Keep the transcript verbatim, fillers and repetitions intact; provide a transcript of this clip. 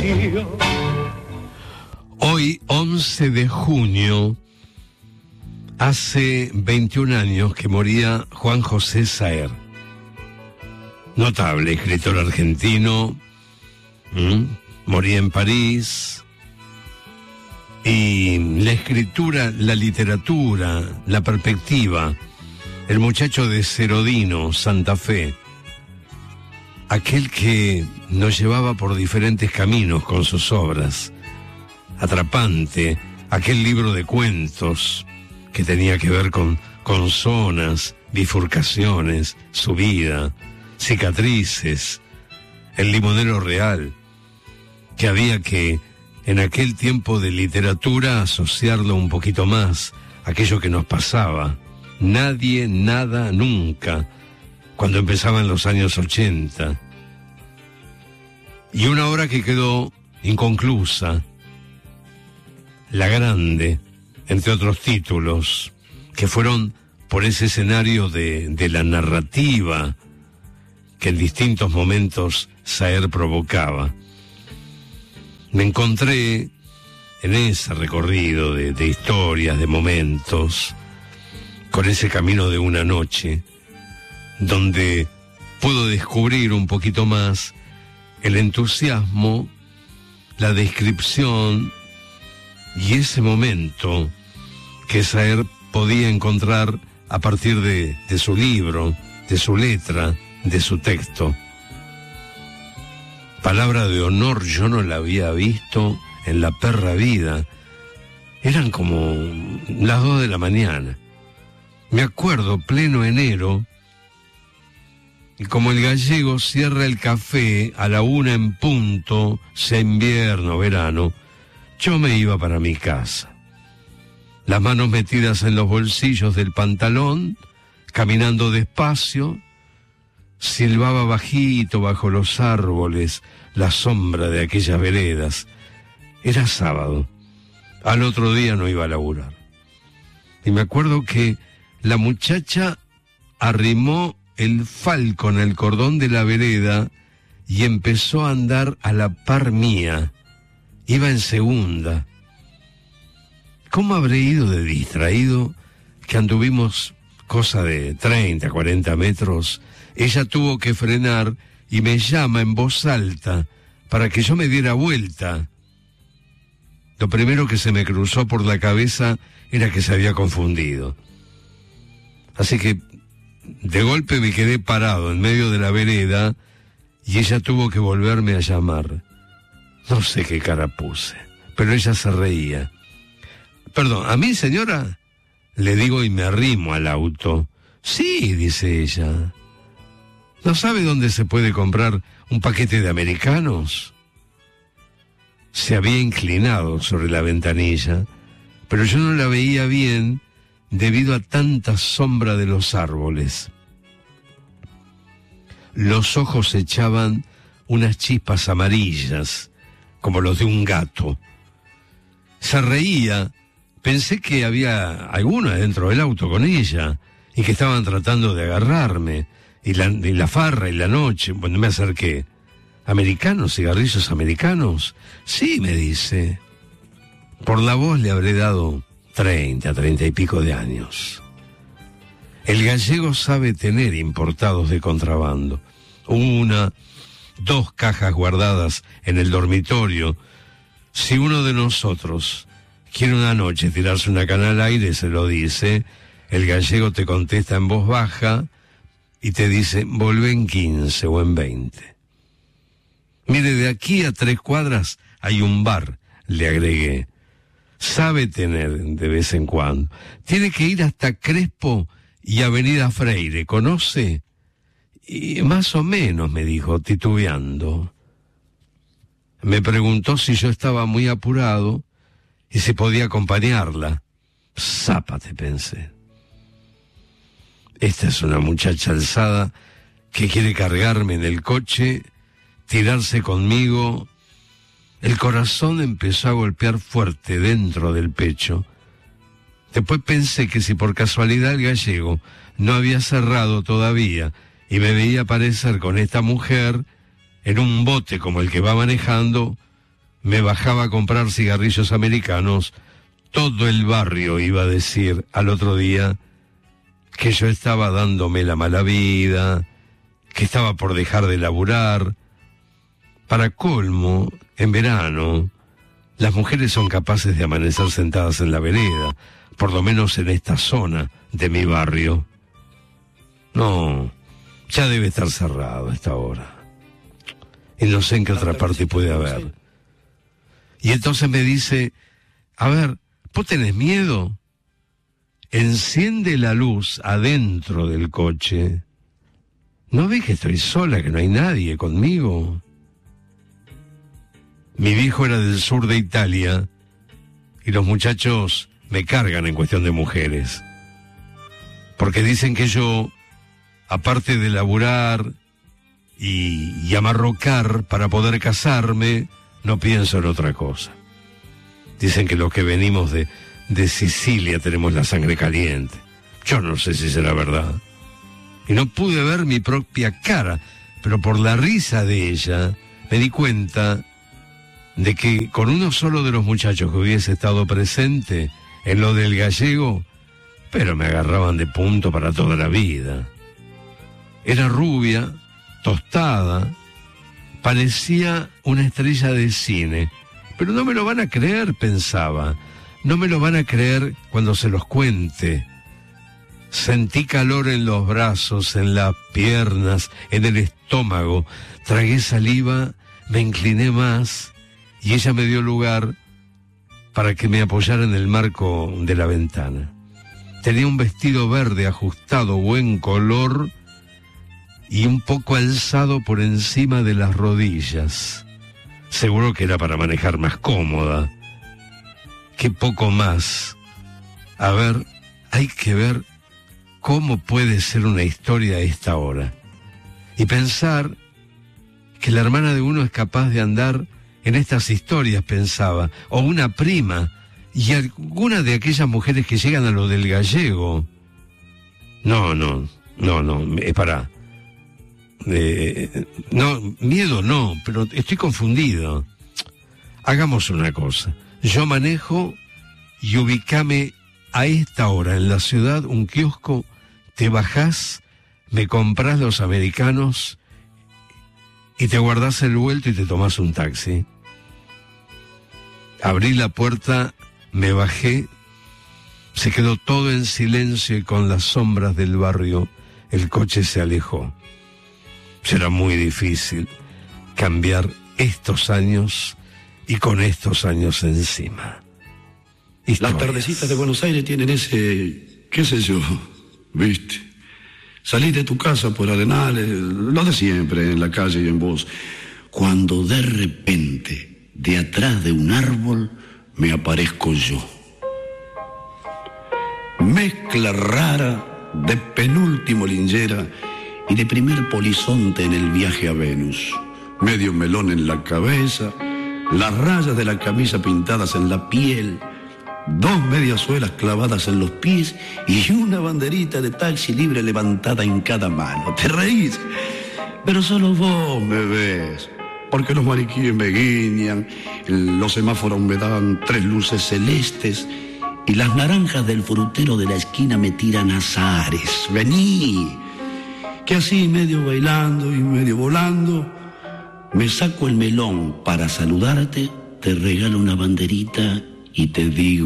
canción. Hoy, once de junio, hace veintiún años que moría Juan José Saer. Notable escritor argentino, ¿m? Moría en París. Y la escritura, la literatura, la perspectiva, el muchacho de Cerodino, Santa Fe, aquel que nos llevaba por diferentes caminos con sus obras, Atrapante, aquel libro de cuentos que tenía que ver con, con zonas, bifurcaciones, su vida, cicatrices, el limonero real, que había que, en aquel tiempo de literatura, asociarlo un poquito más a aquello que nos pasaba. Nadie, nada, nunca, cuando empezaban los años ochenta. Y una obra que quedó inconclusa, La Grande, entre otros títulos, que fueron por ese escenario de, de la narrativa que en distintos momentos Saer provocaba. Me encontré en ese recorrido de, de historias, de momentos, con ese camino de una noche, donde puedo descubrir un poquito más el entusiasmo, la descripción y ese momento que Saer podía encontrar a partir de, de su libro, de su letra, de su texto. Palabra de honor, yo no la había visto en la perra vida. Eran como las dos de la mañana. Me acuerdo, pleno enero, y como el gallego cierra el café a la una en punto, sea invierno o verano, yo me iba para mi casa. Las manos metidas en los bolsillos del pantalón, caminando despacio, silbaba bajito bajo los árboles la sombra de aquellas veredas. Era sábado. Al otro día no iba a laburar. Y me acuerdo que la muchacha arrimó el falcón al cordón de la vereda y empezó a andar a la par mía. Iba en segunda. ¿Cómo habré ido de distraído que anduvimos cosa de treinta, cuarenta metros? Ella tuvo que frenar y me llama en voz alta para que yo me diera vuelta. Lo primero que se me cruzó por la cabeza era que se había confundido. Así que de golpe me quedé parado en medio de la vereda y ella tuvo que volverme a llamar. No sé qué cara puse, pero ella se reía. Perdón, ¿a mí, señora? Le digo y me arrimo al auto. Sí, dice ella. ¿No sabe dónde se puede comprar un paquete de americanos? Se había inclinado sobre la ventanilla, pero yo no la veía bien debido a tanta sombra de los árboles. Los ojos echaban unas chispas amarillas, como los de un gato. Se reía, pensé que había alguno adentro del auto con ella, y que estaban tratando de agarrarme. Y la, y la farra y la noche, bueno, me acerqué. ¿Americanos, cigarrillos americanos? Sí, me dice. Por la voz le habré dado treinta, treinta y pico de años. El gallego sabe tener importados de contrabando. Una, dos cajas guardadas en el dormitorio. Si uno de nosotros quiere una noche tirarse una cana al aire, se lo dice. El gallego te contesta en voz baja y te dice, volvé en quince o en veinte. Mire, de aquí a tres cuadras hay un bar, le agregué. Sabe tener de vez en cuando. Tiene que ir hasta Crespo y Avenida Freire, ¿conoce? Y más o menos, me dijo, titubeando. Me preguntó si yo estaba muy apurado y si podía acompañarla. Zápate, pensé. Esta es una muchacha alzada que quiere cargarme en el coche, tirarse conmigo. El corazón empezó a golpear fuerte dentro del pecho. Después pensé que si por casualidad el gallego no había cerrado todavía y me veía aparecer con esta mujer en un bote como el que va manejando, me bajaba a comprar cigarrillos americanos, todo el barrio iba a decir al otro día que yo estaba dándome la mala vida, que estaba por dejar de laburar. Para colmo, en verano, las mujeres son capaces de amanecer sentadas en la vereda, por lo menos en esta zona de mi barrio. No, ya debe estar cerrado a esta hora. Y no sé en qué otra parte puede haber. Y entonces me dice, a ver, ¿vos tenés miedo? Enciende la luz adentro del coche. ¿No ves que estoy sola, que no hay nadie conmigo? Mi viejo era del sur de Italia y los muchachos me cargan en cuestión de mujeres. Porque dicen que yo, aparte de laburar y, y amarrocar para poder casarme, no pienso en otra cosa. Dicen que los que venimos de, de Sicilia tenemos la sangre caliente. Yo no sé si será verdad. Y no pude ver mi propia cara, pero por la risa de ella me di cuenta de que con uno solo de los muchachos que hubiese estado presente en lo del gallego, pero me agarraban de punto para toda la vida. Era rubia, tostada, parecía una estrella de cine, pero no me lo van a creer, pensaba, no me lo van a creer cuando se los cuente. Sentí calor en los brazos, en las piernas, en el estómago, tragué saliva, me incliné más y ella me dio lugar para que me apoyara en el marco de la ventana. Tenía un vestido verde ajustado, buen color y un poco alzado por encima de las rodillas. Seguro que era para manejar más cómoda. Qué poco más. A ver, hay que ver cómo puede ser una historia a esta hora. Y pensar que la hermana de uno es capaz de andar en estas historias, pensaba, o una prima, y alguna de aquellas mujeres que llegan a lo del gallego. No, no, no, no, es para... Eh, no, miedo no, pero estoy confundido. Hagamos una cosa, yo manejo y ubicame a esta hora en la ciudad un kiosco, te bajás, me comprás los americanos y te guardás el vuelto y te tomás un taxi. Abrí la puerta, me bajé, se quedó todo en silencio y con las sombras del barrio el coche se alejó. Será muy difícil cambiar estos años y con estos años encima. Historias. Las tardecitas de Buenos Aires tienen ese, qué sé yo, viste. Salís de tu casa por Arenales, lo de siempre, en la calle y en vos. Cuando de repente, de atrás de un árbol, me aparezco yo. Mezcla rara de penúltimo linchera y de primer polizonte en el viaje a Venus. Medio melón en la cabeza, las rayas de la camisa pintadas en la piel, dos mediasuelas clavadas en los pies y una banderita de taxi libre levantada en cada mano. ¿Te reís? Pero solo vos me ves, porque los mariquíes me guiñan, los semáforos me dan tres luces celestes y las naranjas del frutero de la esquina me tiran azares. Vení, que así medio bailando y medio volando, me saco el melón para saludarte, te regalo una banderita y te digo: